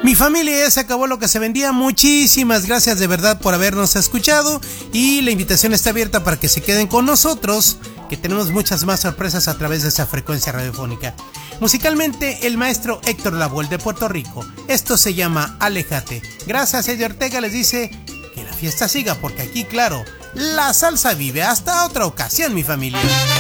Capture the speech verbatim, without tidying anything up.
Mi familia, ya se acabó lo que se vendía. Muchísimas gracias de verdad por habernos escuchado y la invitación está abierta para que se queden con nosotros, que tenemos muchas más sorpresas a través de esa frecuencia radiofónica. Musicalmente, el maestro Héctor Lavoe de Puerto Rico. Esto se llama Aléjate. Gracias, Eddie Ortega les dice que la fiesta siga, porque aquí, claro, la salsa vive. Hasta otra ocasión, mi familia.